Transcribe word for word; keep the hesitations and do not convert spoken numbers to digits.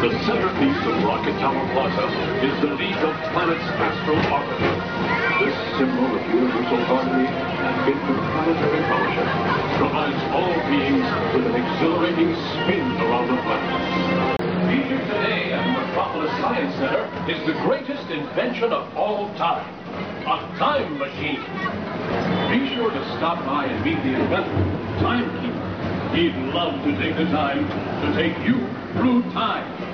The centerpiece of Rocket Tower Plaza is the League of Planets Astro Orbiter. This symbol of universal harmony and interplanetary fellowship provides all beings with an exhilarating spin around the planet. Featured today at the Metropolis Science Center is the greatest invention of all time, a time machine. Be sure to stop by and meet the inventor, Timekeeper. He'd love to take the time to take you through time.